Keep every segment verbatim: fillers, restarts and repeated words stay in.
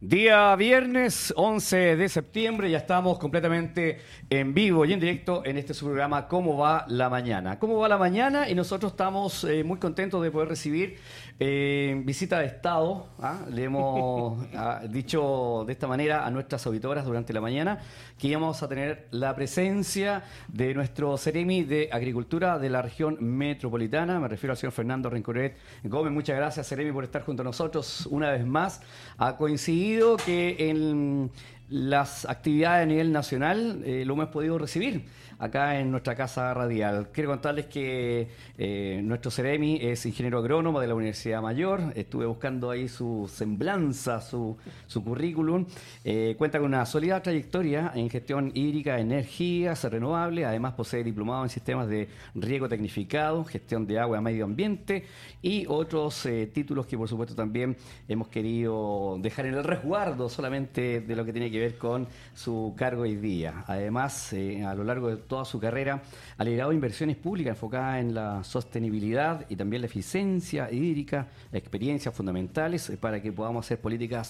Día viernes once de septiembre, ya estamos completamente en vivo y en directo en este su programa ¿Cómo va la mañana? ¿Cómo va la mañana? Y nosotros estamos eh, muy contentos de poder recibir eh, visita de Estado. ¿ah? Le hemos ah, dicho de esta manera a nuestras auditoras durante la mañana que íbamos a tener la presencia de nuestro Ceremi de Agricultura de la región metropolitana. Me refiero al señor Fernando Rencoret Gómez. Muchas gracias, Ceremi, por estar junto a nosotros una vez más. Ha coincidido que en las actividades a nivel nacional eh, lo hemos podido recibir acá en nuestra casa radial. Quiero contarles que eh, nuestro Ceremi es ingeniero agrónomo de la Universidad Mayor. Estuve buscando ahí su semblanza, su, su currículum. Eh, cuenta con una sólida trayectoria en gestión hídrica, energías renovables. Además posee diplomado en sistemas de riego tecnificado, gestión de agua y medio ambiente y otros eh, títulos que por supuesto también hemos querido dejar en el resguardo solamente de lo que tiene que ver con su cargo hoy día. Además, eh, a lo largo de toda su carrera ha liderado inversiones públicas enfocadas en la sostenibilidad y también la eficiencia hídrica, experiencias fundamentales para que podamos hacer políticas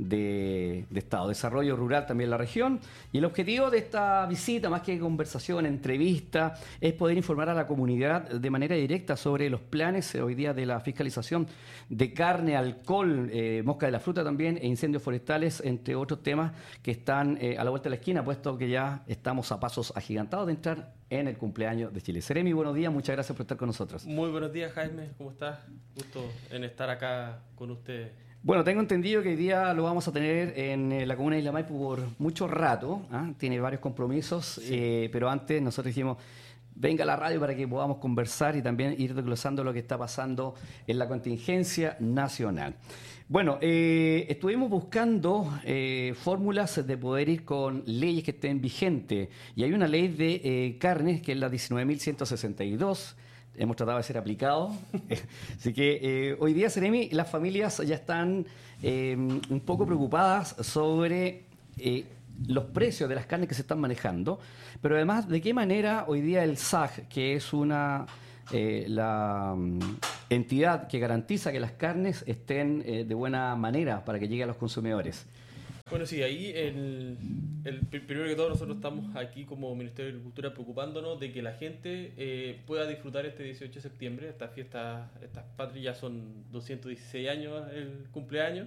de, de Estado, desarrollo rural también en la región. Y el objetivo de esta visita, más que conversación, entrevista, es poder informar a la comunidad de manera directa sobre los planes eh, hoy día de la fiscalización de carne, alcohol, eh, mosca de la fruta también e incendios forestales, entre otros temas que están eh, a la vuelta de la esquina, puesto que ya estamos a pasos agigantados de entrar en el cumpleaños de Chile. Ceremi, buenos días, muchas gracias por estar con nosotros. Muy buenos días, Jaime, ¿cómo estás? Gusto en estar acá con usted. Bueno, tengo entendido que hoy día lo vamos a tener en eh, la comuna de Isla Maipo por mucho rato, ¿ah? Tiene varios compromisos, sí. eh, pero antes nosotros dijimos, venga a la radio para que podamos conversar y también ir desglosando lo que está pasando en la contingencia nacional. Bueno, eh, estuvimos buscando eh, fórmulas de poder ir con leyes que estén vigentes y hay una ley de eh, carnes que es la diecinueve mil ciento sesenta y dos. Hemos tratado de ser aplicado. Así que eh, hoy día, Ceremi, las familias ya están eh, un poco preocupadas sobre eh, los precios de las carnes que se están manejando, pero además de qué manera hoy día el S A C, que es una eh, la um, entidad que garantiza que las carnes estén eh, de buena manera para que llegue a los consumidores. Bueno, sí, ahí el, el primero que todo nosotros estamos aquí como Ministerio de Agricultura preocupándonos de que la gente eh, pueda disfrutar este dieciocho de septiembre. Estas fiestas, estas patrias ya son doscientos dieciséis años el cumpleaños.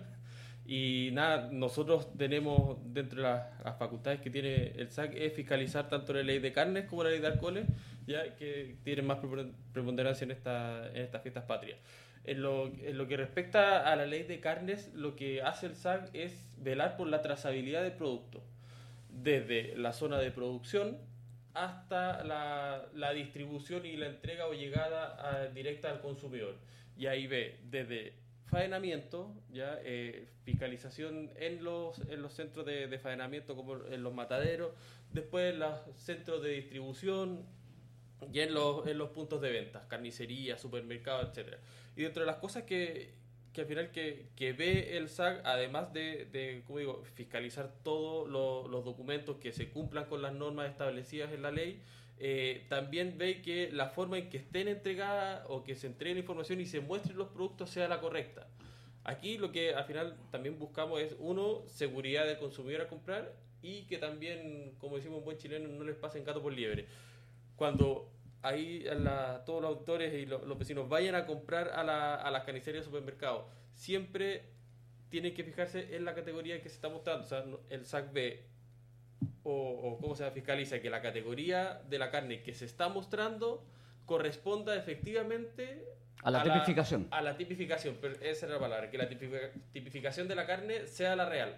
Y nada, nosotros tenemos dentro de las, las facultades que tiene el S A C es fiscalizar tanto la ley de carnes como la ley de alcoholes, ya que tienen más preponderancia en, esta, en estas fiestas patrias. En lo, en lo que respecta a la ley de carnes, lo que hace el S A C es velar por la trazabilidad del producto, desde la zona de producción hasta la, la distribución y la entrega o llegada a, directa al consumidor. Y ahí ve desde faenamiento, ya eh, fiscalización en los, en los centros de, de faenamiento como en los mataderos, después en los centros de distribución y en los, en los puntos de ventas, carnicería, supermercados, etcétera. Y dentro de las cosas que, que al final que, que ve el S A C, además de, de como digo, fiscalizar todos lo, los documentos que se cumplan con las normas establecidas en la ley, Eh, también ve que la forma en que estén entregadas o que se entregue la información y se muestren los productos sea la correcta. Aquí lo que al final también buscamos es, uno, seguridad del consumidor a comprar y que también, como decimos en buen chileno, no les pasen gato por liebre. Cuando ahí la, todos los autores y los, los vecinos vayan a comprar a, la, a las carnicerías de supermercados, siempre tienen que fijarse en la categoría que se está mostrando. O sea, el S A C ve O, o cómo se fiscaliza que la categoría de la carne que se está mostrando corresponda efectivamente a la a tipificación. La, a la tipificación, pero esa es la palabra, que la tipificación de la carne sea la real.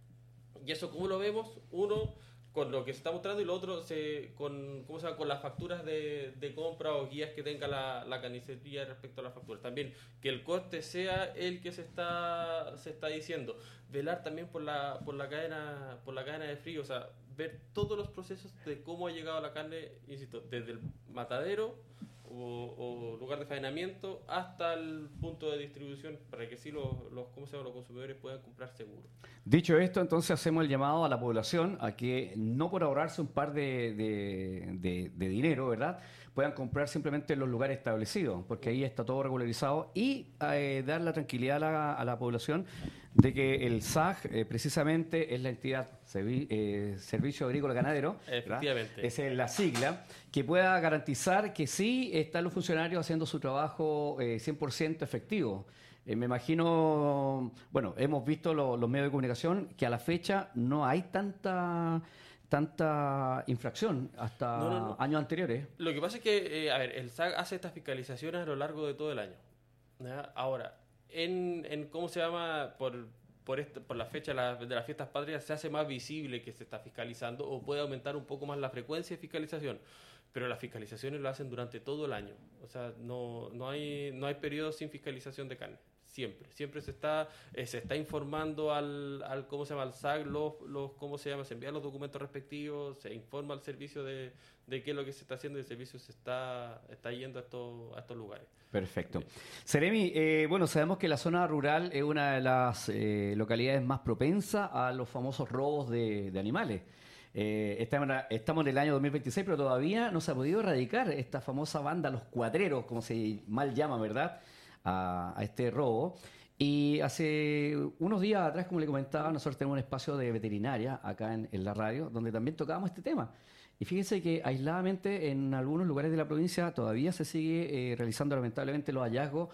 Y eso, ¿cómo lo vemos? Uno, con lo que se está mostrando y lo otro, se, con, ¿cómo se llama? Con las facturas de, de compra o guías que tenga la, la carnicería respecto a las facturas. También que el coste sea el que se está, se está diciendo. Velar también por la, por la cadena, por la cadena de frío, o sea, ver todos los procesos de cómo ha llegado la carne, insisto, desde el matadero o, o lugar de faenamiento hasta el punto de distribución para que sí los, los, ¿cómo se llama? Los consumidores puedan comprar seguro. Dicho esto, entonces hacemos el llamado a la población a que no por ahorrarse un par de, de, de, de dinero, ¿verdad?, puedan comprar simplemente en los lugares establecidos, porque ahí está todo regularizado, y eh, dar la tranquilidad a la, a la población de que el S A G eh, precisamente es la entidad Servi eh, Servicio Agrícola Ganadero, efectivamente, esa es la sigla, que pueda garantizar que sí están los funcionarios haciendo su trabajo eh, cien por ciento efectivo. Eh, me imagino, bueno, hemos visto lo, los medios de comunicación que a la fecha no hay tanta tanta infracción hasta no, no, no. años anteriores. Lo que pasa es que, eh, a ver, el S A G hace estas fiscalizaciones a lo largo de todo el año. ¿Ya? Ahora, en, en cómo se llama, por, por, este, por la fecha de, la, de las fiestas patrias, se hace más visible que se está fiscalizando o puede aumentar un poco más la frecuencia de fiscalización. Pero las fiscalizaciones lo hacen durante todo el año. O sea, no, no hay, no hay periodos sin fiscalización de carne. Siempre, siempre se está eh, se está informando al, al cómo se llama al S A G, los, los cómo se llama, se envían los documentos respectivos, se informa al servicio de, de qué es lo que se está haciendo y el servicio se está, está yendo a estos, a estos lugares. Perfecto. Bien. Seremi, eh, bueno, sabemos que la zona rural es una de las eh, localidades más propensas a los famosos robos de, de animales. Eh, estamos, estamos en el año dos mil veintiséis, pero todavía no se ha podido erradicar esta famosa banda, los cuatreros, como se mal llama, ¿verdad?, a, a este robo. Y hace unos días atrás, como le comentaba, nosotros tenemos un espacio de veterinaria acá en, en la radio, donde también tocábamos este tema. Y fíjense que aisladamente en algunos lugares de la provincia todavía se sigue eh, realizando lamentablemente los hallazgos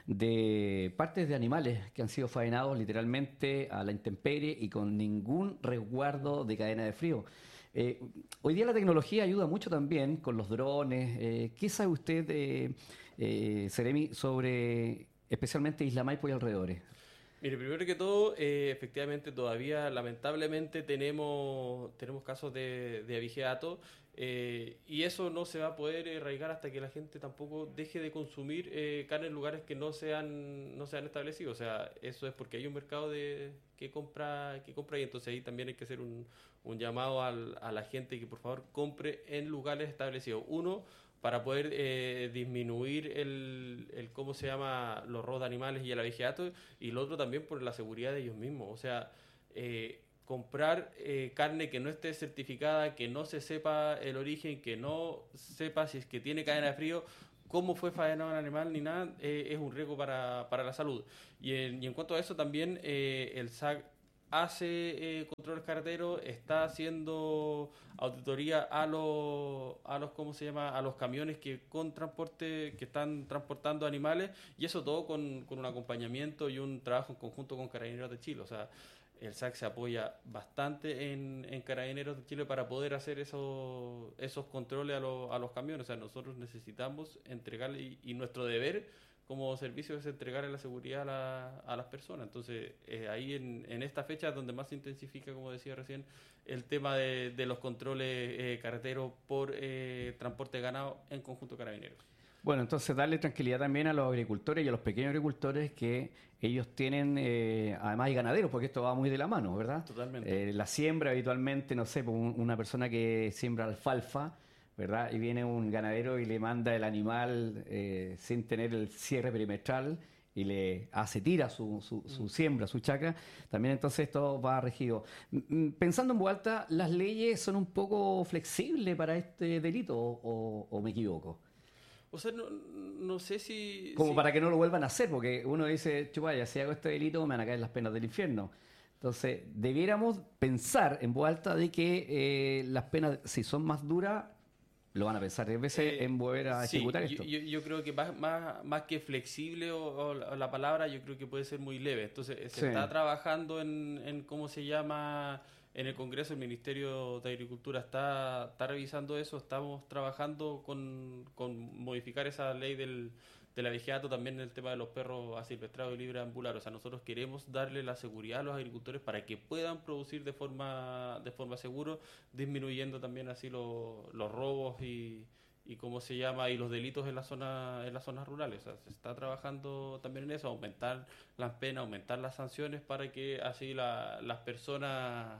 de partes de animales que han sido faenados literalmente a la intemperie y con ningún resguardo de cadena de frío. Eh, hoy día la tecnología ayuda mucho también con los drones. Eh, ¿Qué sabe usted, eh, eh, Seremi, sobre especialmente Isla Maipo y alrededores? Mire, primero que todo, eh, efectivamente todavía lamentablemente tenemos, tenemos casos de, de abigeato eh, y eso no se va a poder erradicar hasta que la gente tampoco deje de consumir eh, carne en lugares que no sean no sean establecidos. O sea, eso es porque hay un mercado de que compra que compra y entonces ahí también hay que hacer un, un llamado al, a la gente que por favor compre en lugares establecidos. Uno, para poder eh, disminuir el, el, ¿cómo se llama?, los robos de animales y el abigeato, y lo otro también por la seguridad de ellos mismos. O sea, eh, comprar eh, carne que no esté certificada, que no se sepa el origen, que no sepa si es que tiene cadena de frío, cómo fue faenado el animal, ni nada, eh, es un riesgo para, para la salud. Y en, y en cuanto a eso también, eh, el S A C hace eh, controles carreteros, está haciendo auditoría a los a los cómo se llama a los camiones que con transporte que están transportando animales, y eso todo con, con un acompañamiento y un trabajo en conjunto con Carabineros de Chile. O sea, el S A C se apoya bastante en, en Carabineros de Chile para poder hacer esos esos controles a, lo, a los camiones. O sea, nosotros necesitamos entregarle y, y nuestro deber como servicio es entregarle la seguridad a, la, a las personas. Entonces, eh, ahí en, en esta fecha es donde más se intensifica, como decía recién, el tema de, de los controles eh, carreteros por eh, transporte de ganado en conjunto Carabineros. Bueno, entonces darle tranquilidad también a los agricultores y a los pequeños agricultores que ellos tienen, eh, además hay ganaderos, porque esto va muy de la mano, ¿verdad? Totalmente. Eh, la siembra habitualmente, no sé, una persona que siembra alfalfa, ¿verdad?, y viene un ganadero y le manda el animal eh, sin tener el cierre perimetral y le hace tira su, su, su mm. siembra, su chacra, también entonces esto va regido. Pensando en voz alta, ¿las leyes son un poco flexibles para este delito o, o me equivoco? O sea, no, no sé si... Como si... para que no lo vuelvan a hacer, porque uno dice, chupaya, si hago este delito me van a caer las penas del infierno. Entonces, debiéramos pensar en voz alta de que eh, las penas, si son más duras, lo van a pensar tres veces eh, en volver a sí, ejecutar esto. Yo, yo creo que más, más, más que flexible o, o, la, o la palabra, yo creo que puede ser muy leve. Entonces, se sí. está trabajando en, en, ¿cómo se llama?, en el Congreso. El Ministerio de Agricultura está, está revisando eso. Estamos trabajando con, con modificar esa ley del, del abigeato, también en el tema de los perros asilvestrados y libre ambular. O sea, nosotros queremos darle la seguridad a los agricultores para que puedan producir de forma de forma segura, disminuyendo también así lo, los robos y, y cómo se llama y los delitos en la zona en las zonas rurales. O sea, se está trabajando también en eso, aumentar las penas, aumentar las sanciones para que así la, las personas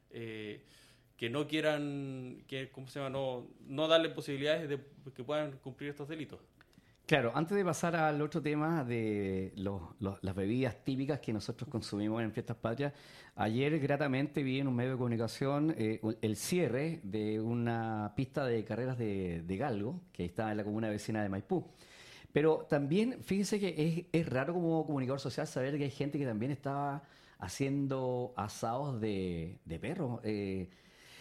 eh, que no quieran, que cómo se llama, no no darle posibilidades de que puedan cumplir estos delitos. Claro, antes de pasar al otro tema de los- los- las bebidas típicas que nosotros consumimos en Fiestas Patrias, ayer gratamente vi en un medio de comunicación eh, u- el cierre de una pista de carreras de, de galgo que está en la comuna vecina de Maipú. Pero también, fíjese que es, es raro como comunicador social saber que hay gente que también estaba haciendo asados de, de perros. Eh,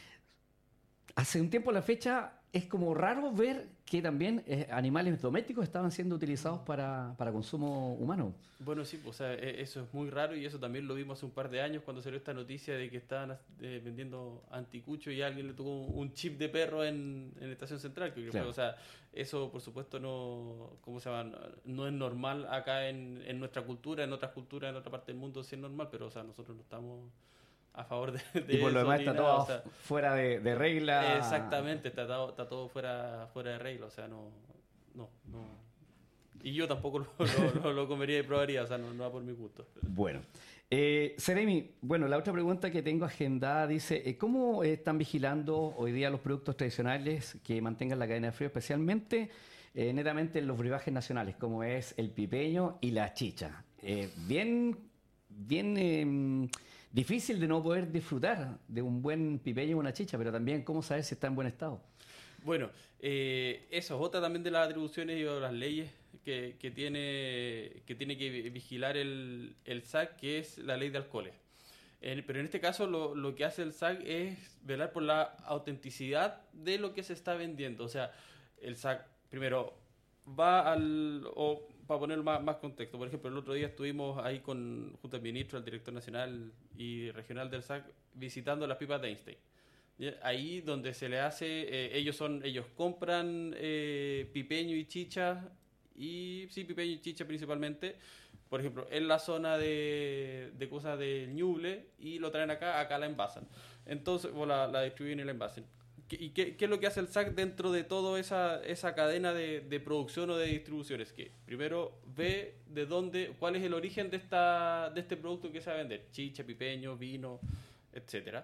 hace un tiempo a la fecha es como raro ver que también eh, animales domésticos estaban siendo utilizados para, para consumo humano. Bueno, sí, pues, o sea, e- eso es muy raro y eso también lo vimos hace un par de años cuando salió esta noticia de que estaban eh, vendiendo anticucho y alguien le tocó un chip de perro en, en Estación Central. Que, Claro. o sea, eso por supuesto no, ¿cómo se llama? No, no es normal acá en, en nuestra cultura, en otras culturas, en otra parte del mundo sí es normal, pero o sea, nosotros no estamos a favor de, Y de por lo eso demás ni está nada, todo o sea, fuera de, de regla. exactamente, está, todo- está todo fuera, fuera de regla, o sea, no, no, no. Y yo tampoco lo, lo- lo- lo comería y probaría, o sea, no, no va por mi gusto. Bueno, eh, Seremi, bueno, la otra pregunta que tengo agendada dice, eh, ¿cómo eh, están vigilando hoy día los productos tradicionales que mantengan la cadena de frío, especialmente eh, netamente en los brebajes nacionales, como es el pipeño y la chicha? Eh, bien, bien eh, difícil de no poder disfrutar de un buen pipeño o una chicha, pero también cómo saber si está en buen estado. Bueno, eh, eso es otra también de las atribuciones y de las leyes que, que tiene, que tiene que vi- vigilar el, el S A C, que es la ley de alcoholes. En- pero en este caso lo, lo que hace el S A C es velar por la autenticidad de lo que se está vendiendo. O sea, el S A C primero va al... O, para poner más, más contexto, por ejemplo, el otro día estuvimos ahí con, junto al ministro, al director nacional y regional del S A C, visitando las pipas de Einstein. Ya, ahí donde se le hace, eh, ellos son, ellos compran eh, pipeño y chicha, y sí, pipeño y chicha principalmente, por ejemplo, en la zona de, de cosas del Ñuble, y lo traen acá, acá la envasan. Entonces, o la, la distribuyen y la envasan. ¿Qué- ¿Y qué, qué es lo que hace el S A C dentro de toda esa, esa cadena de, de producción o de distribuciones? Que primero ve de dónde, cuál es el origen de, esta, de este producto que se va a vender, chicha, pipeño, vino, etcétera.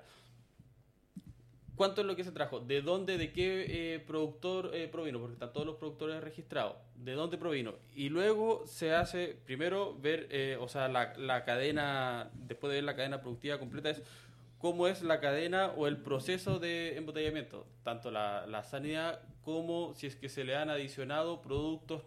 ¿Cuánto es lo que se trajo? ¿De dónde, de qué eh, productor eh, provino? Porque están todos los productores registrados. ¿De dónde provino? Y luego se hace, primero, ver, eh, o sea, la, la cadena, después de ver la cadena productiva completa, es cómo es la cadena o el proceso de embotellamiento. Tanto la, la sanidad como si es que se le han adicionado productos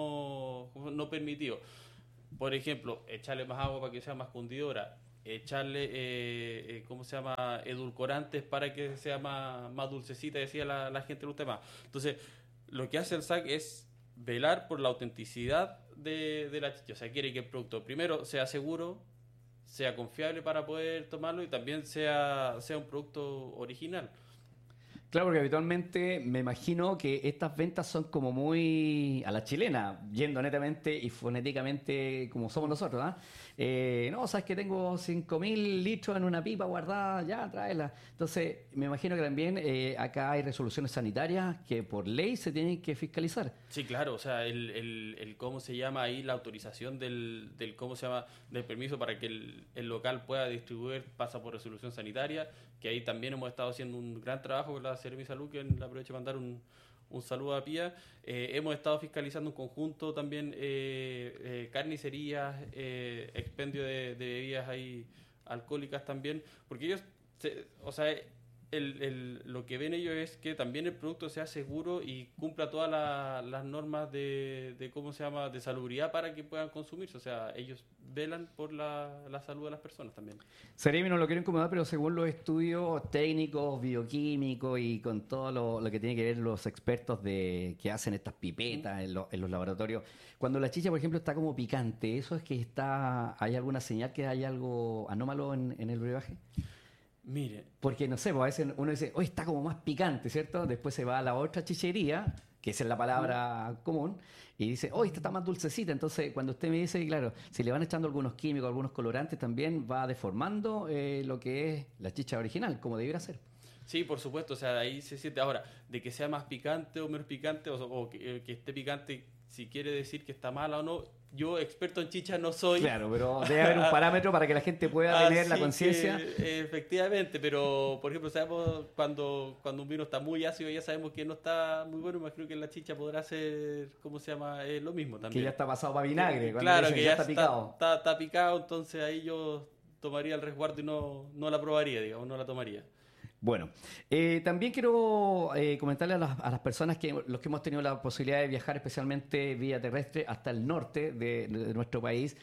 no, no permitidos. Por ejemplo, echarle más agua para que sea más fundidora, echarle, eh, eh, ¿cómo se llama?, edulcorantes para que sea más, más dulcecita, decía la, la gente, le gusta más. Entonces, lo que hace el S A C es velar por la autenticidad de, de la chicha. O sea, quiere que el producto, primero, sea seguro, sea confiable para poder tomarlo y también sea, sea un producto original. Claro, porque habitualmente me imagino que estas ventas son como muy a la chilena, yendo netamente y fonéticamente como somos nosotros, ¿ah? Eh, no, sabes que tengo cinco mil litros en una pipa guardada, ya, tráela. Entonces, me imagino que también eh, acá hay resoluciones sanitarias que por ley se tienen que fiscalizar. Sí, claro, o sea, el, el, el cómo se llama ahí la autorización del, del cómo se llama del permiso para que el, el local pueda distribuir pasa por resolución sanitaria, que ahí también hemos estado haciendo un gran trabajo con la Seremi Salud, que le aprovecho de mandar un, un saludo a Pía. Eh, hemos estado fiscalizando un conjunto también eh, eh, carnicerías, eh, expendio de, de bebidas ahí alcohólicas también, porque ellos, se- o sea, el, el- lo que ven ellos es que también el producto sea seguro y cumpla todas la- las normas de, de cómo se llama de salubridad para que puedan consumirse. O sea, ellos velan por la, la salud de las personas también. Seremi no lo quiero incomodar, pero según los estudios técnicos, bioquímicos y con todo lo, lo que tiene que ver los expertos de que hacen estas pipetas en, lo- en los laboratorios, cuando la chicha, por ejemplo, está como picante, ¿eso es que está, hay alguna señal que hay algo anómalo en, en el brebaje? Mire, Porque no sé, pues a veces uno dice, hoy está como más picante, ¿cierto? Después se va a la otra chichería, que esa es la palabra común, y dice, hoy esta está más dulcecita. Entonces, cuando usted me dice, claro, si le van echando algunos químicos, algunos colorantes, también va deformando eh, lo que es la chicha original, como debiera ser. sí, por supuesto, o sea, ahí se siente ahora, de que sea más picante o menos picante, o, o que, eh, que esté picante, si quiere decir que está mala o no. Yo, experto en chicha, no soy. Claro, pero debe haber un parámetro para que la gente pueda tener la Así conciencia. que, efectivamente, pero por ejemplo, sabemos cuando, cuando un vino está muy ácido, ya sabemos que no está muy bueno. Imagino que en la chicha podrá ser, ¿cómo se llama? Eh, lo mismo también. Que ya está pasado para vinagre. cuando Claro, dicen que ya está está, picado. está, está picado, entonces ahí yo tomaría el resguardo y no, no la probaría, digamos, no la tomaría. Bueno, eh, también quiero eh, comentarle a las, a las personas que los que hemos tenido la posibilidad de viajar especialmente vía terrestre hasta el norte de, de nuestro país.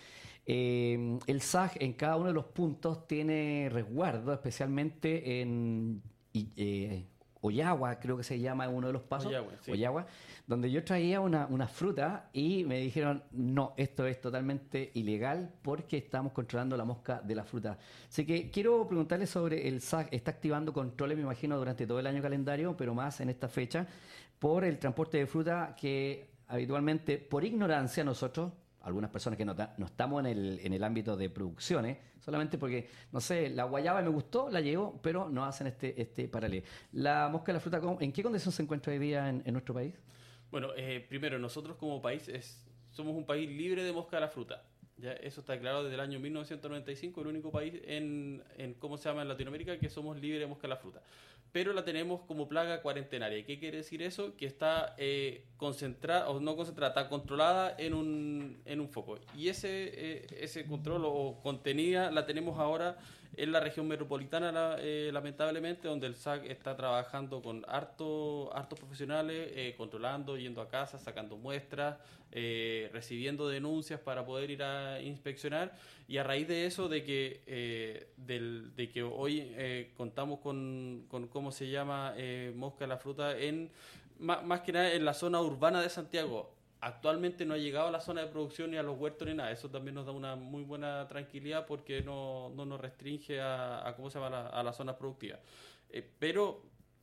Eh, el S A G en cada uno de los puntos tiene resguardo, especialmente en y, eh, Ollagua, creo que se llama uno de los pasos. Ollagua, sí. Ollagua, donde yo traía una, una fruta y me dijeron, no, esto es totalmente ilegal porque estamos controlando la mosca de la fruta. Así que quiero preguntarle sobre el S A G. Está activando controles, me imagino, durante todo el año calendario, pero más en esta fecha, por el transporte de fruta que habitualmente, por ignorancia, nosotros, algunas personas que no, ta- no estamos en el, en el ámbito de producciones, solamente porque, no sé, la guayaba me gustó, la llevo, pero no hacen este, este paralelo. La mosca de la fruta, ¿cómo- ¿en qué condición se encuentra hoy día en, en nuestro país? Bueno, eh, primero, nosotros como país es, somos un país libre de mosca de la fruta. Ya, eso está claro desde el año mil novecientos noventa y cinco, el único país en, en ¿cómo se llama? En Latinoamérica que somos libres de mosca de la fruta. Pero la tenemos como plaga cuarentenaria. ¿Qué quiere decir eso? Que está eh, concentrada, o no concentrada, está controlada en un, en un foco. Y ese, eh, ese control o contenida la tenemos ahora en la región metropolitana, la, eh, lamentablemente, donde el S A C está trabajando con harto, hartos profesionales, eh, controlando, yendo a casa, sacando muestras, eh, recibiendo denuncias para poder ir a inspeccionar. Y a raíz de eso, de que, eh, del, de que hoy eh, contamos con, con, ¿cómo se llama? Eh, mosca de la fruta, en, más, más que nada en la zona urbana de Santiago. Actualmente no ha llegado a la zona de producción ni a los huertos ni nada. Eso también nos da una muy buena tranquilidad porque no, no nos restringe a, a, ¿cómo se llama? La, a las zonas productivas. Eh, pero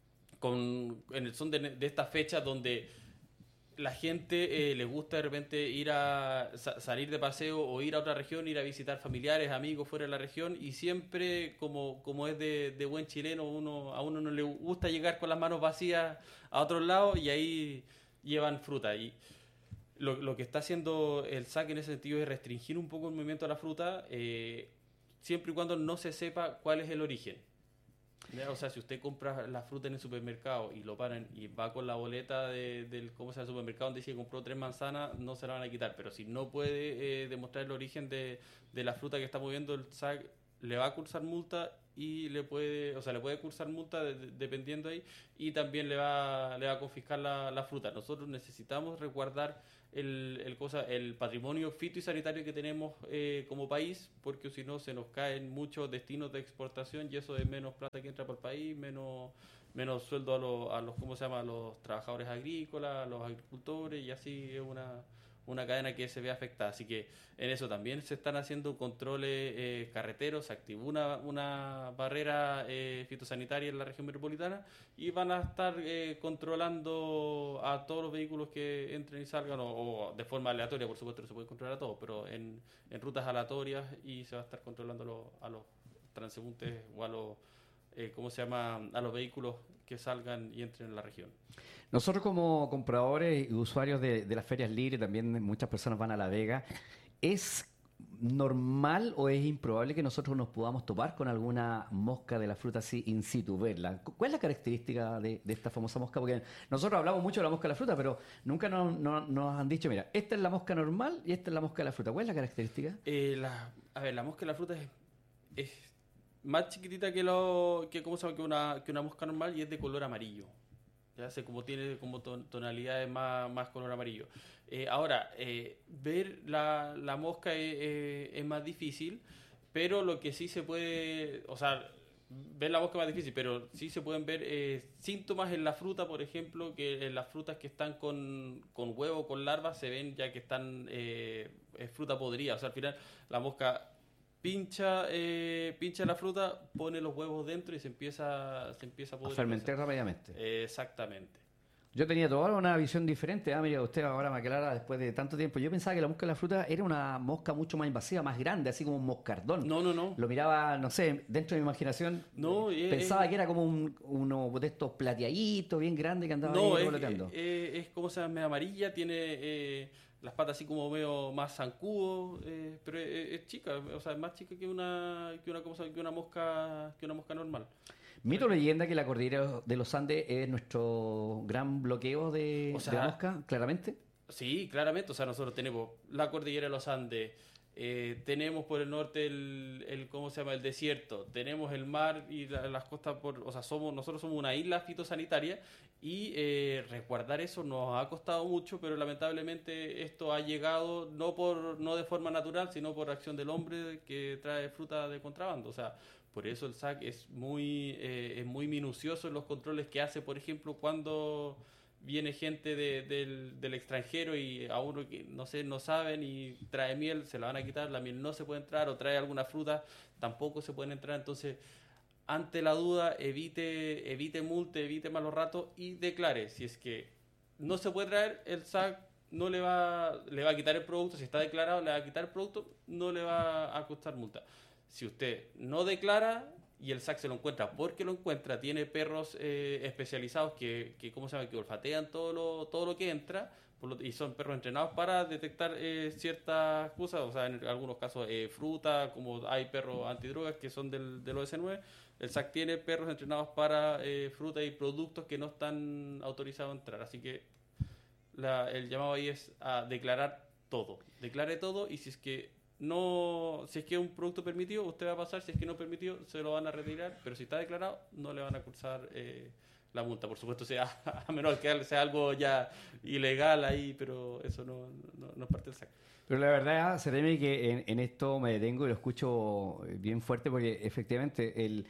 con, en el son de, de estas fechas donde la gente eh, le gusta de repente ir a sa- salir de paseo o ir a otra región, ir a visitar familiares, amigos fuera de la región, y siempre, como, como es de, de buen chileno, uno, a uno no le gusta llegar con las manos vacías a otros lados, y ahí llevan fruta. Y lo, lo que está haciendo el S A C en ese sentido es restringir un poco el movimiento de la fruta, eh, siempre y cuando no se sepa cuál es el origen. ¿Ya? O sea, si usted compra la fruta en el supermercado y lo paran y va con la boleta de, del cómo se llama el supermercado donde dice que compró tres manzanas, no se la van a quitar. Pero si no puede eh, demostrar el origen de, de la fruta que está moviendo, el S A C le va a cursar multa y le puede, o sea, le puede cursar multa de- de- dependiendo ahí, y también le va, le va a confiscar la, la fruta. Nosotros necesitamos resguardar el, el, cosa, el patrimonio fito y sanitario que tenemos eh, como país, porque si no se nos caen muchos destinos de exportación y eso es menos plata que entra por el país, menos, menos sueldo a los, a los, ¿cómo se llama? A los trabajadores agrícolas, a los agricultores, y así es una, una cadena que se ve afectada. Así que en eso también se están haciendo controles eh, carreteros, se activó una, una barrera eh, fitosanitaria en la región metropolitana y van a estar eh, controlando a todos los vehículos que entren y salgan, o, o de forma aleatoria, por supuesto no se puede controlar a todos, pero en, en rutas aleatorias, y se va a estar controlando lo- a los transeúntes o a los, eh, ¿cómo se llama? A los vehículos que salgan y entren en la región. Nosotros como compradores y usuarios de, de las ferias libres, también muchas personas van a La Vega, ¿es normal o es improbable que nosotros nos podamos topar con alguna mosca de la fruta así in situ, verla? ¿Cuál es la característica de, de esta famosa mosca? Porque nosotros hablamos mucho de la mosca de la fruta, pero nunca nos, no- nos han dicho, mira, esta es la mosca normal y esta es la mosca de la fruta. ¿Cuál es la característica? Eh, la, a ver, la mosca de la fruta es, es más chiquitita que lo que, ¿cómo se llama? que una que una mosca normal, y es de color amarillo. Ya sé, como tiene como ton- tonalidades más, más color amarillo. Eh, ahora, eh, ver la, la mosca es, es- es más difícil, pero lo que sí se puede, o sea, ver la mosca es más difícil, pero sí se pueden ver eh, síntomas en la fruta, por ejemplo, que en las frutas que están con, con huevo, con larvas, se ven ya que están, eh, es fruta podrida. O sea, al final la mosca pincha, eh, pincha la fruta, pone los huevos dentro y se empieza, se empieza a A podrir. fermentar rápidamente. Eh, exactamente. Yo tenía toda una visión diferente. Ah, mira, usted ahora me aclara después de tanto tiempo. Yo pensaba que la mosca de la fruta era una mosca mucho más invasiva, más grande, así como un moscardón. No, no, no. Lo miraba, no sé, dentro de mi imaginación. No, eh, eh, pensaba eh, que era como un, uno de estos plateaditos bien grandes que andaba No, ahí es, revoloteando. eh, eh, es como se llama, medio amarilla, tiene eh, las patas así como medio más zancudo, eh, pero es, es chica, o sea, es más chica que una, que una, ¿cómo se llama? que una mosca, que una mosca normal. Mito o leyenda que la cordillera de los Andes es nuestro gran bloqueo de, O de la sea, mosca, claramente. sí, claramente, o sea, nosotros tenemos la cordillera de los Andes, eh, tenemos por el norte el, el, ¿cómo se llama? El desierto, tenemos el mar y la- las costas, por, o sea, somos, nosotros somos una isla fitosanitaria y eh, resguardar eso nos ha costado mucho, pero lamentablemente esto ha llegado no por, no de forma natural, sino por acción del hombre que trae fruta de contrabando, o sea, por eso el S A C es muy, eh, es muy minucioso en los controles que hace, por ejemplo, cuando viene gente de- del, del extranjero y a uno que no sé, no saben y trae miel, se la van a quitar, la miel no se puede entrar, o trae alguna fruta, tampoco se pueden entrar. Entonces, ante la duda, evite, evite multe, evite malos ratos y declare. Si es que no se puede traer, el S A C no le va, le va a quitar el producto, si está declarado, le va a quitar el producto, no le va a costar multa. Si usted no declara y el S A C se lo encuentra porque lo encuentra, tiene perros eh, especializados que, que, ¿cómo se llama? Que olfatean todo lo, todo lo que entra por lo- y son perros entrenados para detectar eh, ciertas cosas, o sea, en algunos casos eh, fruta, como hay perros antidrogas que son del, del O S nueve, el S A C tiene perros entrenados para eh, fruta y productos que no están autorizados a entrar, así que la- el llamado ahí es a declarar todo, declare todo y si es que no, si es que es un producto permitido, usted va a pasar, si es que no permitido, se lo van a retirar, pero si está declarado, no le van a cursar eh, la multa, por supuesto, sea a menos que sea algo ya ilegal ahí, pero eso no, no, no es parte del S A C. Pero la verdad, se teme que en, en esto me detengo y lo escucho eh, bien fuerte porque efectivamente el,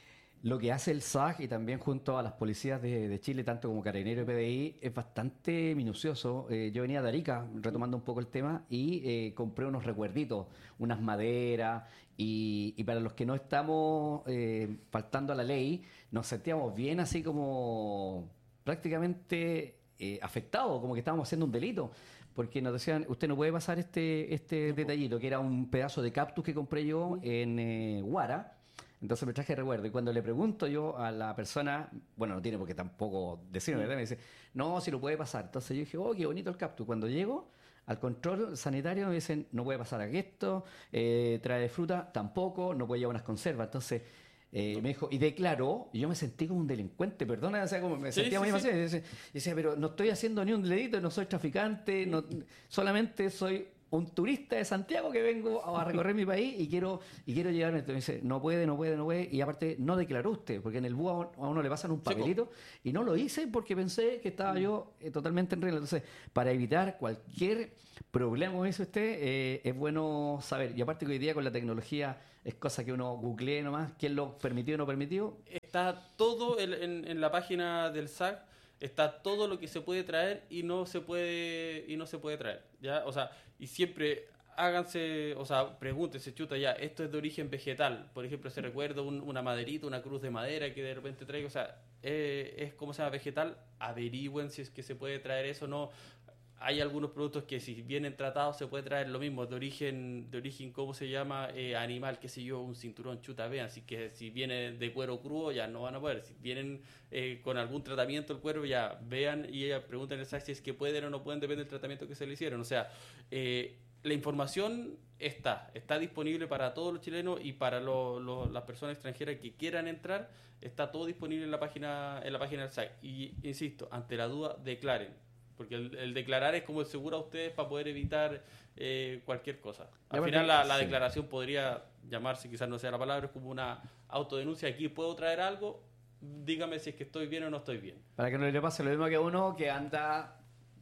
lo que hace el S A C y también junto a las policías de, de Chile, tanto como Carabinero y P D I, es bastante minucioso. Eh, yo venía de Arica, retomando un poco el tema, y eh, compré unos recuerditos, unas maderas, y, y para los que no estamos eh, faltando a la ley, nos sentíamos bien así como prácticamente eh, afectados, como que estábamos haciendo un delito. Porque nos decían, usted no puede pasar este, este No, po. detallito, que era un pedazo de cactus que compré yo en eh, Huara. Entonces me traje recuerdo. Y cuando le pregunto yo a la persona, bueno, no tiene por qué tampoco decirme, ¿verdad? Me dice, no, si lo puede pasar. Entonces yo dije, oh, qué bonito el cactus. Cuando llego al control sanitario me dicen, no puede pasar aquí esto, eh, trae fruta, tampoco, no puede llevar unas conservas. Entonces eh, No. me dijo, y declaró, y yo me sentí como un delincuente, perdona, o sea, como me Sí, sentía sí, muy sí. demasiado. Y decía, y decía, pero no estoy haciendo ni un delito, no soy traficante, no, solamente soy un turista de Santiago que vengo a recorrer mi país y quiero y quiero llevarme. Entonces me dice, no puede, no puede, no puede. Y aparte, no declaró usted, porque en el búho a uno, a uno le pasan un Sí, po. papelito y no lo hice porque pensé que estaba yo eh, totalmente en regla. Entonces, para evitar cualquier problema, como dice usted, eh, es bueno saber. Y aparte que hoy día con la tecnología es cosa que uno googlee nomás, quién lo permitió o no permitió. Está todo en, en- en la página del S A C, está todo lo que se puede traer y no se puede y no se puede traer, ¿ya? O sea, y siempre háganse, o sea, pregúntense, chuta, ya, esto es de origen vegetal, por ejemplo, se recuerda un- una maderita, una cruz de madera que de repente traigo, o sea, eh, es como se llama vegetal, averigüen si es que se puede traer eso o no. Hay algunos productos que si vienen tratados se puede traer lo mismo, de origen, de origen, ¿cómo se llama? Eh, animal, qué sé yo, un cinturón chuta, vean, así que si viene de cuero crudo ya no van a poder, si vienen eh, con algún tratamiento el cuero ya vean y ya pregunten al S A C si es que pueden o no pueden, depende del tratamiento que se le hicieron, o sea, eh, la información está, está disponible para todos los chilenos y para lo- lo- las personas extranjeras que quieran entrar, está todo disponible en la página, en la página del S A C, y insisto, ante la duda, declaren. Porque el, el declarar es como el seguro a ustedes para poder evitar eh, cualquier cosa. Y Al aparte, final la, la sí. declaración podría llamarse, quizás no sea la palabra, es como una autodenuncia. Aquí puedo traer algo, dígame si es que estoy bien o no estoy bien. Para que no le pase lo mismo que a uno que anda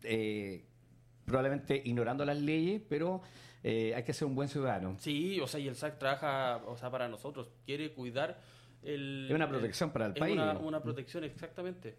eh, probablemente ignorando las leyes, pero eh, hay que ser un buen ciudadano. Sí, o sea, y el S A C trabaja, o sea, para nosotros, quiere cuidar el... Es una protección para el es país, Una, digamos. una protección, exactamente.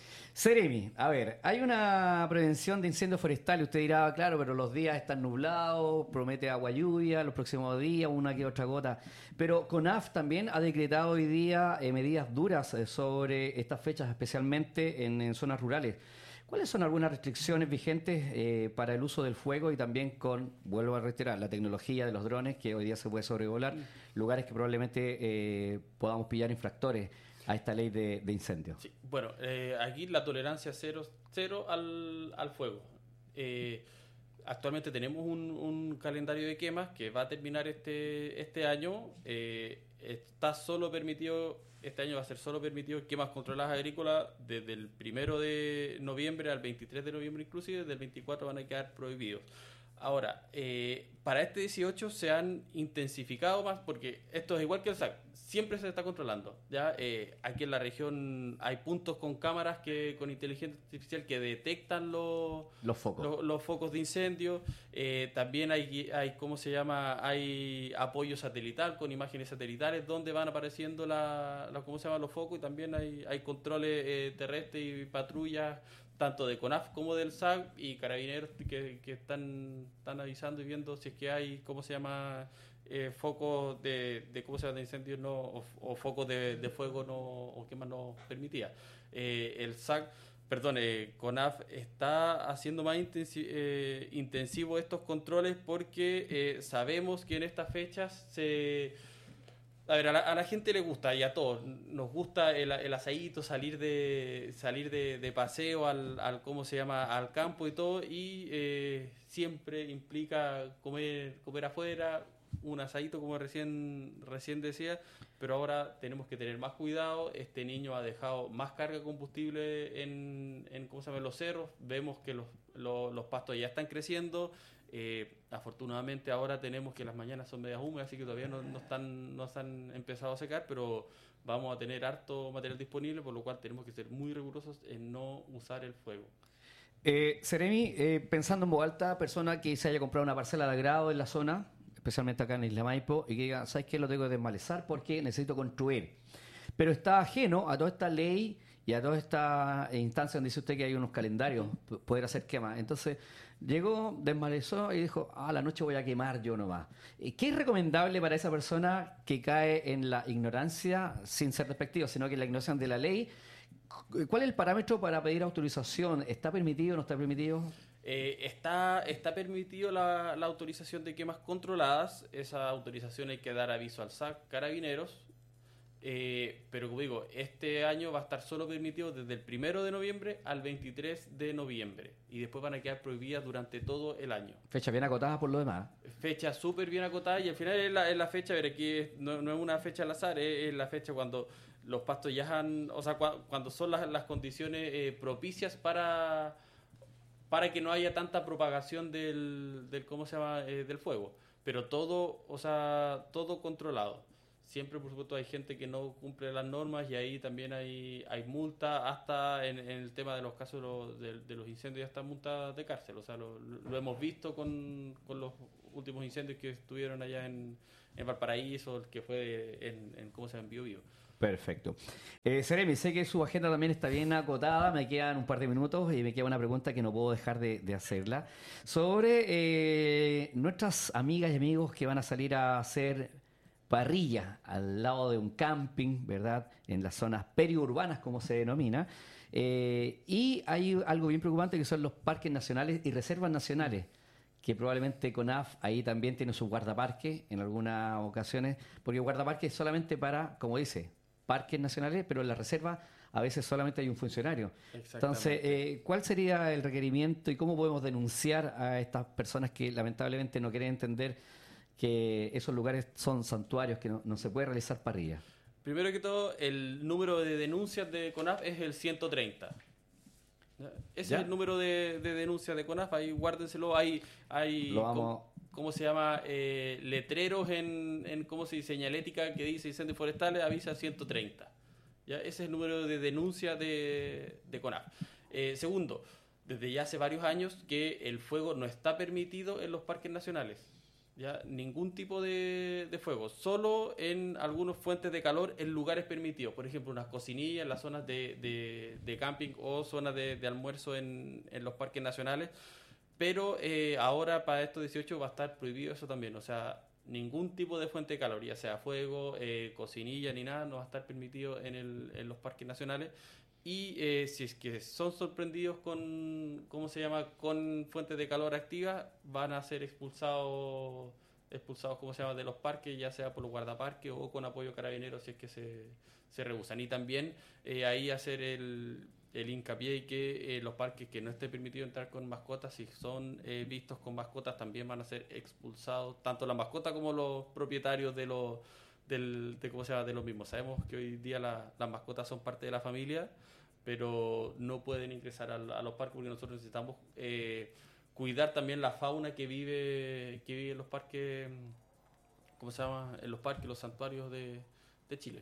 Seremi, a ver, hay una prevención de incendios forestales. Usted dirá, claro, pero los días están nublados, promete agua lluvia, los próximos días, una que otra gota. Pero CONAF también ha decretado hoy día eh, medidas duras eh, sobre estas fechas, especialmente en, en zonas rurales. ¿Cuáles son algunas restricciones vigentes eh, para el uso del fuego y también con, vuelvo a reiterar, la tecnología de los drones que hoy día se puede sobrevolar, mm. lugares que probablemente eh, podamos pillar infractores a esta ley de, de incendios? Sí. Bueno, eh, aquí la tolerancia cero, cero al, al fuego. Eh, actualmente tenemos un, un calendario de quemas que va a terminar este, este año. Eh, está solo permitido, este año va a ser solo permitido quemas controladas agrícolas desde el primero de noviembre al veintitrés de noviembre inclusive, desde el veinticuatro van a quedar prohibidos. Ahora, eh, para este dieciocho se han intensificado más porque esto es igual que el S A C, siempre se está controlando. ¿Ya? Eh, aquí en la región hay puntos con cámaras que con inteligencia artificial que detectan los, los focos los, los focos de incendio. Eh, también hay, hay, ¿cómo se llama? Hay apoyo satelital con imágenes satelitales donde van apareciendo la, la, ¿cómo se llama? Los focos y también hay, hay controles eh, terrestres y patrullas tanto de CONAF como del S A C y carabineros que, que están, están avisando y viendo si es que hay, ¿cómo se llama? Eh, focos de, de, ¿cómo se llama? De incendios no, o, o focos de, de fuego no, o quema no permitía. Eh, el S A C, perdón, eh, CONAF está haciendo más intensi eh, intensivo estos controles porque eh, sabemos que en estas fechas se... A ver, a la, a la gente le gusta y a todos nos gusta el, el asadito, salir de salir de, de paseo al, al cómo se llama al campo y todo y eh, siempre implica comer comer afuera, un asadito como recién recién decía, pero ahora tenemos que tener más cuidado. Este niño ha dejado más carga de combustible en, en cómo se llama en los cerros, vemos que los, los, los pastos ya están creciendo. Eh, afortunadamente ahora tenemos que las mañanas son medias húmedas, así que todavía no, no están no se han empezado a secar, pero vamos a tener harto material disponible, por lo cual tenemos que ser muy rigurosos en no usar el fuego. Eh, Seremi, eh, pensando en voz alta, persona que se haya comprado una parcela de agrado en la zona, especialmente acá en Isla Maipo, y que diga, ¿sabes qué? Lo tengo que desmalezar porque necesito construir. Pero está ajeno a toda esta ley y a toda esta instancia donde dice usted que hay unos calendarios, poder hacer quemas. Entonces, llegó, desmalezó y dijo, ah, la noche voy a quemar yo nomás. ¿Qué es recomendable para esa persona que cae en la ignorancia, sin ser despectivo, sino que en la ignorancia de la ley? ¿Cuál es el parámetro para pedir autorización? ¿Está permitido o no está permitido? Eh, está, está permitido la, la autorización de quemas controladas. Esa autorización hay que dar aviso al S A C, Carabineros. Eh, pero como digo, este año va a estar solo permitido desde el primero de noviembre al veintitrés de noviembre y después van a quedar prohibidas durante todo el año. Fecha bien acotada por lo demás. Fecha súper bien acotada y al final es la, es la fecha, a ver, aquí es, no, no es una fecha al azar, es, es la fecha cuando los pastos ya han, o sea, cu cuando son las, las condiciones eh, propicias para, para que no haya tanta propagación del, del ¿cómo se llama? Eh, del fuego, pero todo, o sea, todo controlado. Siempre, por supuesto, hay gente que no cumple las normas y ahí también hay, hay multa, hasta en, en el tema de los casos de los, de, de los incendios, hasta multas de cárcel. O sea, lo, lo hemos visto con, con los últimos incendios que estuvieron allá en, en Valparaíso, el que fue en, en ¿cómo se llama? En Bío Bío. Perfecto. Eh, Seremi, sé que su agenda también está bien acotada, me quedan un par de minutos y me queda una pregunta que no puedo dejar de, de hacerla. Sobre eh, nuestras amigas y amigos que van a salir a hacer parrilla al lado de un camping, ¿verdad? En las zonas periurbanas, como se denomina. Eh, y hay algo bien preocupante que son los parques nacionales y reservas nacionales, que probablemente CONAF ahí también tiene su guardaparque en algunas ocasiones, porque guardaparque es solamente para, como dice, parques nacionales, pero en la reserva a veces solamente hay un funcionario. Entonces, eh, ¿cuál sería el requerimiento y cómo podemos denunciar a estas personas que lamentablemente no quieren entender que esos lugares son santuarios, que no, no se puede realizar parrilla? Primero que todo, el número de denuncias de CONAF es el ciento treinta. Ese ¿Ya? es el número de, de denuncias de CONAF, ahí guárdenselo, hay, hay Lo vamos... ¿cómo, cómo se llama? Eh, letreros en, en, ¿cómo se dice? Señalética que dice incendios forestales, avisa ciento treinta. ¿Ya? Ese es el número de denuncias de, de CONAF. Eh, segundo, desde ya hace varios años que el fuego no está permitido en los parques nacionales. Ya, ningún tipo de, de fuego, solo en algunas fuentes de calor en lugares permitidos, por ejemplo unas cocinillas en las zonas de, de, de camping o zonas de, de almuerzo en, en los parques nacionales, pero eh, ahora para estos dieciocho va a estar prohibido eso también, o sea, ningún tipo de fuente de calor, ya sea fuego, eh, cocinilla ni nada, no va a estar permitido en, el, en los parques nacionales. Y eh, si es que son sorprendidos con, ¿cómo se llama?, con fuentes de calor activas, van a ser expulsados, expulsados, ¿cómo se llama?, de los parques, ya sea por los guardaparques o con apoyo carabinero si es que se, se rehusan. Y también eh, ahí hacer el, el hincapié y que eh, los parques que no esté permitido entrar con mascotas, si son eh, vistos con mascotas, también van a ser expulsados, tanto la mascota como los propietarios de los del, de cómo se llama, de los mismos. Sabemos que hoy día la, las mascotas son parte de la familia, pero no pueden ingresar a, a los parques porque nosotros necesitamos eh, cuidar también la fauna que vive que vive en los parques, ¿cómo se llama?, en los parques, los santuarios de, de Chile.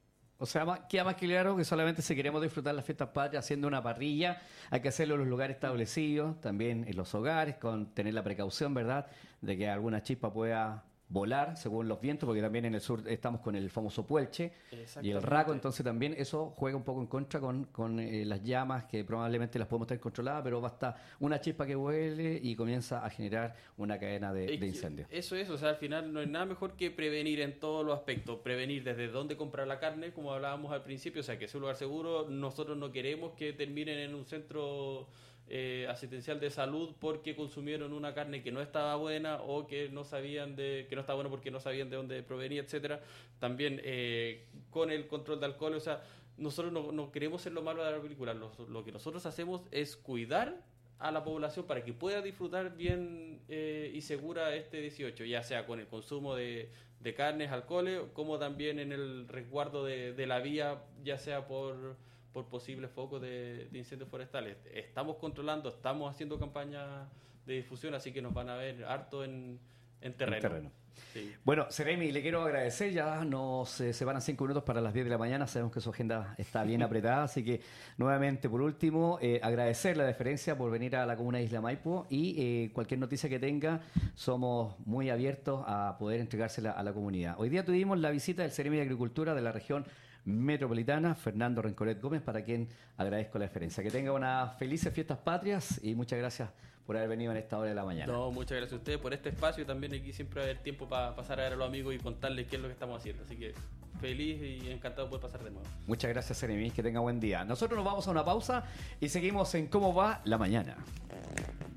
O sea, más- queda más que claro que solamente si queremos disfrutar las fiestas patrias haciendo una parrilla, hay que hacerlo en los lugares establecidos, también en los hogares, con tener la precaución, ¿verdad?, de que alguna chispa pueda volar según los vientos, porque también en el sur estamos con el famoso puelche y el Exactamente. raco, entonces también eso juega un poco en contra con, con eh, las llamas, que probablemente las podemos tener controladas, pero basta una chispa que vuele y comienza a generar una cadena de, Es de que incendios. Eso es, o sea, al final no hay nada mejor que prevenir en todos los aspectos. Prevenir desde dónde comprar la carne, como hablábamos al principio, o sea, que es un lugar seguro. Nosotros no queremos que terminen en un centro eh, asistencial de salud porque consumieron una carne que no estaba buena o que no sabían de que no estaba buena porque no sabían de dónde provenía, etcétera. También eh, con el control de alcohol, o sea, nosotros no, no queremos ser lo malo de la película. Lo, lo que nosotros hacemos es cuidar a la población para que pueda disfrutar bien eh, y segura este dieciocho, ya sea con el consumo de, de carnes, alcoholes, como también en el resguardo de, de la vía, ya sea por, por posibles focos de, de incendios forestales. Estamos controlando, estamos haciendo campañas de difusión, así que nos van a ver harto en, en terreno. En terreno. Sí. Bueno, Seremi, le quiero agradecer, ya nos eh, separan cinco minutos para las diez de la mañana, sabemos que su agenda está bien apretada, así que nuevamente, por último, eh, agradecer la deferencia por venir a la comuna de Isla Maipo y eh, cualquier noticia que tenga, somos muy abiertos a poder entregársela a la comunidad. Hoy día tuvimos la visita del Seremi de Agricultura de la región metropolitana, Fernando Rencoret Gómez, para quien agradezco la deferencia. Que tenga unas felices fiestas patrias y muchas gracias por haber venido en esta hora de la mañana. No, muchas gracias a ustedes por este espacio y también aquí siempre va a haber tiempo para pasar a ver a los amigos y contarles qué es lo que estamos haciendo. Así que feliz y encantado de poder pasar de nuevo. Muchas gracias, Seremi, que tenga buen día. Nosotros nos vamos a una pausa y seguimos en Cómo va la mañana.